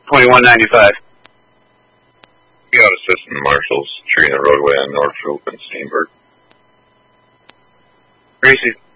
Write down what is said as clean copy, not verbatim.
2195. We got assistant marshals treating the roadway on North Loop and Steenberg. Gracie.